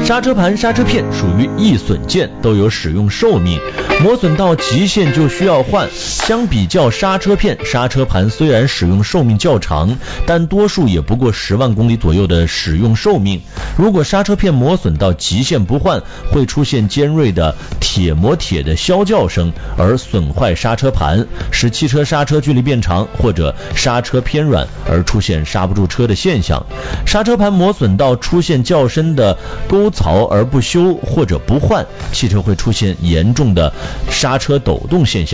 刹车盘、刹车片属于易损件，都有使用寿命，磨损到极限就需要换。相比较刹车片、刹车盘虽然使用寿命较长，但多数也不过10万公里左右的使用寿命。如果刹车片磨损到极限不换，会出现尖锐的铁磨铁的啸叫声，而损坏刹车盘，使汽车刹车距离变长，或者刹车偏软而出现刹不住车的现象。刹车盘磨损到出现较深的沟槽而不修或者不换，汽车会出现严重的刹车抖动现象。